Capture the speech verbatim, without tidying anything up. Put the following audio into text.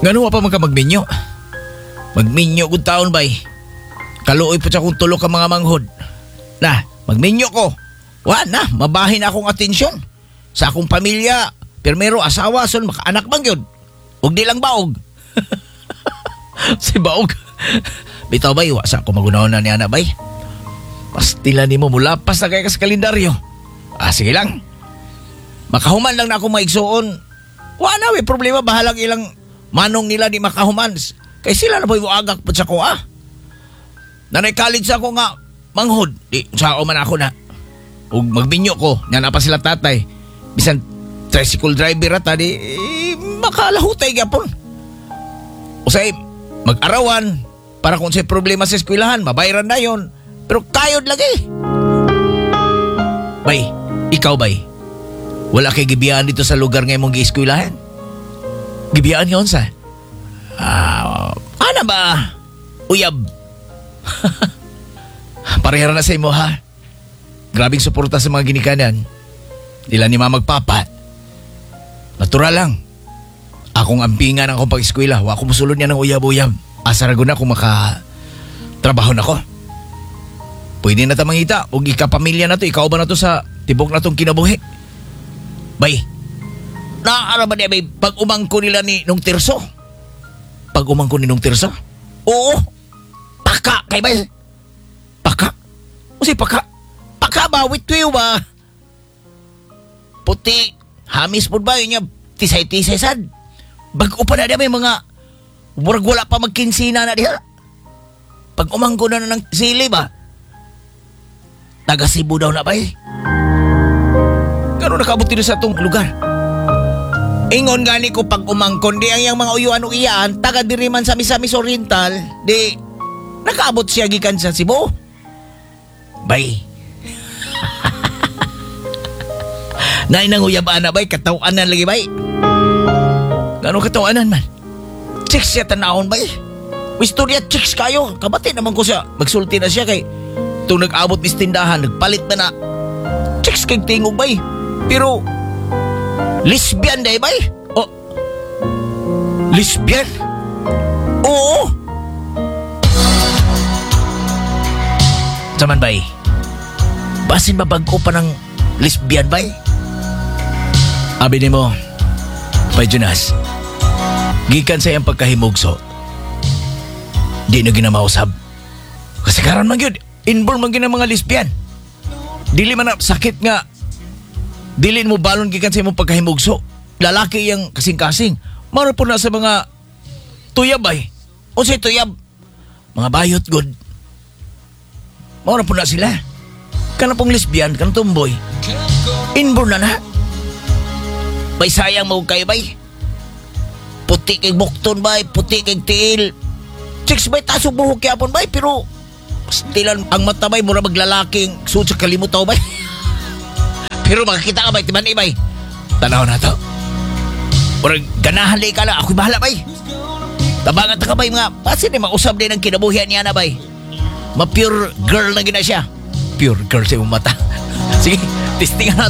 Ngano pa man ka magminyo? Magminyo kung taon bay. Kaluoy po siya kung tulo ka mga manghod. Na, magminyo ko. Wa na, mabahin akong atensyon. Sa akong pamilya, pirmero asawa, son makaanak bang yun. Huwag di lang baog. Si baog. Bitaw bay, wa sa ako magunahon na ni Ana bay. Pastila ni mo mula pas na kaya ka sa kalendaryo. Ah, sige lang. Makahuman lang na akong maigsuon. Wa na, may problema, bahalang ilang manong nila di makahuman. Kaya sila na po yung agak po sa ko, ah. Nanay college ako nga, manghod. Di, sa ako man ako na. Ug magbinyo ko, nga na pa sila tatay. Bisan tricycle driver ata, di, eh, makalahutay gapon. Usay, mag-arawan, para kung sa'y problema sa eskwelahan, mabayaran na yon. Pero kayod lagi. Bay, ikaw bay, wala kay gibiyaan dito sa lugar ngayon mong gi-eskwelahan? Gibiyaan yun sa? Ah, ano ba? Uyab. Parehara na sa imo ha. Grabing suporta sa mga ginikanan. Nila ni Mama magpapa. Natural lang. Akong ampingan ang akong pag-eskwela. Wa ko musulod niya ng uyab-uyab. Asaragon na kung maka-trabaho na ko. Pwede na ta mangita. Huwag ikapamilya na to. Ikaw ba na to sa tibok na tong kinabuhi? Bay, naara ba niya bay pag umangko nila ni nung tirso? Pag umangko ni nung tirso? Oo. Paka kay bay. Paka? O si paka? Paka ba? Witwiw ba? Puti. Hamis po ba yun niya? Tisay-tisay sad. Bago pa na niya may mga murag wala pa magkinsina na diha. Pag umangko na ng sili ba? Taga Cebu daw na bay. Gano'n nakabuti na sa itong lugar. Ingon gani ko pag umangkon di ang yung mga uyuan o iyaan taga diriman sa Misamis Oriental di nakaabot siya gikan sa Cebu. Bay. Nay nang uyab-ana bay katawanan lagi bay. Gano'n katawanan man. Chicks siya tanahon bay. Istorya chicks kayo. Kabati naman ko siya. Magsulti na siya kay itong nag-abot mis tindahan nagpalit na na. Chicks kay tingog bay. Pero lesbian day bay? Oh. Lesbian? Oo. Saman bay? Basin mabagko pa ng lesbian bay? Abi ni mo, Bay Jonas, gikan sa iyang pagkahimugso, di na ginamausab. Kasagaran man yun, inborn man yun ang mga lesbian. Dili man na sakit nga, dili mo balon gikan sa iyong pagkahimugso. Lalaki yung kasing-kasing. Maro po na sa mga tuyab ay. O sa tuyab, mga bayot good. Maro po na sila. Kana pong lesbian, kana tomboy. Inborn na na. Bay sayang mo kayo bay. Puti kay bukton bay, puti kay tiil. Chicks bay taso buhok yapon bay, pero stilan ang mata bay mura maglalaking suot sa kalimutaw bay. Pero makakita ka bay, timan bay. Tanaw na to. Mura ganahan li ka lang, ako'y bahala bay. Tabangan ta ka bay mga, pasin ni mausap din ang kinabuhian niya na bay. Ma-pure girl na gina siya. Pure girl sa iyong mata. Sige, testingan natin.